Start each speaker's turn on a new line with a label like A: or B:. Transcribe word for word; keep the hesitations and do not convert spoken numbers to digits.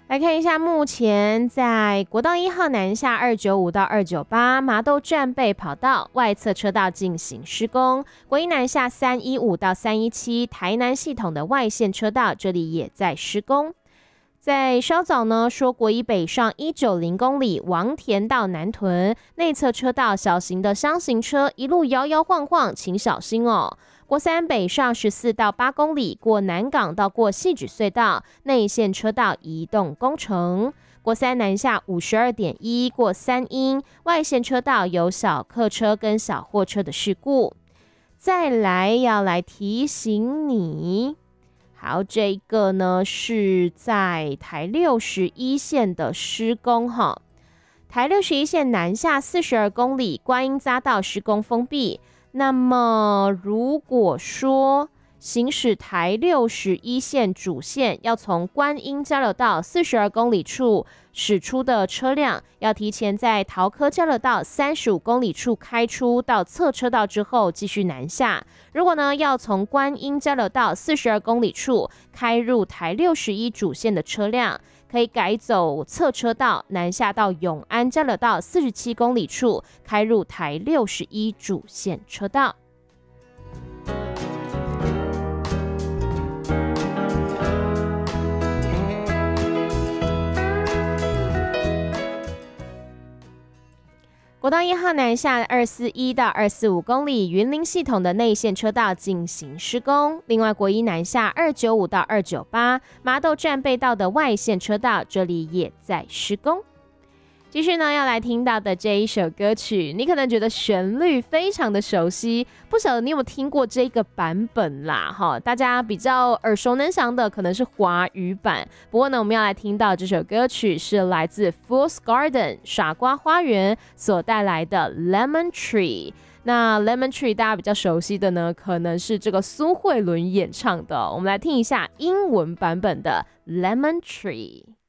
A: 来看一下，目前在国道一号南下二九五到二九八麻豆战备跑道外侧车道进行施工，国一南下三一五到三一七台南系统的外线车道这里也在施工。在稍早呢，说国一北上一九零公里王田到南屯内侧车道小型的箱型车一路摇摇晃晃，请小心哦。国三北上十四到八公里过南港到过汐止隧道内线车道移动工程。国三南下五十二点一过三英外线车道有小客车跟小货车的事故。再来要来提醒你。好，这个呢是在台六十一线的施工哈，台六十一线南下四十二公里，观音匝道施工封闭。那么如果说行驶台六十一线主线要从观音交流道四十二公里处驶出的车辆，要提前在桃科交流道三十五公里处开出到侧车道之后继续南下。如果呢要从观音交流道四十二公里处开入台六十一主线的车辆，可以改走侧车道南下到永安交流道四十七公里处开入台六十一主线车道。国道一号南下二四一到二四五公里云林系统的内线车道进行施工，另外国一南下二九五到二九八麻豆战备道的外线车道这里也在施工。继续呢，要来听到的这一首歌曲，你可能觉得旋律非常的熟悉，不晓得你有没有听过这个版本啦？哈，大家比较耳熟能详的可能是华语版。不过呢，我们要来听到这首歌曲是来自 Fool's Garden 傻瓜花园所带来的 Lemon Tree。那 Lemon Tree 大家比较熟悉的呢，可能是这个苏慧伦演唱的。我们来听一下英文版本的 Lemon Tree。